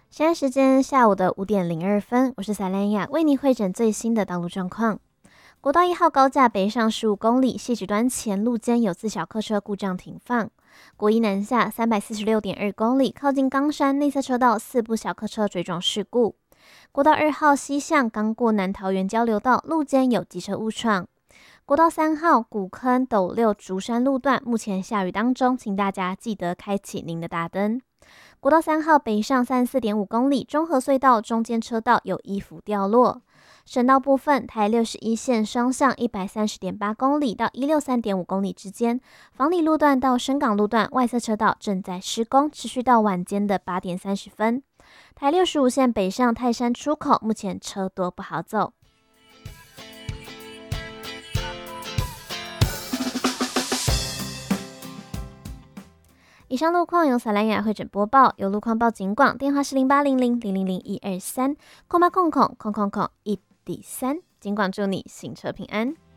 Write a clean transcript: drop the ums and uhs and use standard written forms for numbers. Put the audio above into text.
现在时间下午的5:02，我是萨兰雅，为您汇整最新的道路状况。国道1号高架北上15公里，汐止端前路间有自小客车故障停放。国一南下346.2公里，靠近冈山内侧车道4部小客车追撞事故。国道2号西向刚过南桃园交流道，路间有机车误闯。国道3号古坑斗六竹山路段目前下雨当中，请大家记得开启您的大灯。国道3号北上34.5公里，中和隧道中间车道有衣服掉落。省道部分，台61线双向130.8公里到163.5公里之间，房里路段到深港路段外侧车道正在施工，持续到晚间的8点30分。台65线北上泰山出口，目前车多不好走。以上路况由萨兰雅汇整播报，有路况报警广，电话是0800000123，空8000001D3。警广祝你行车平安。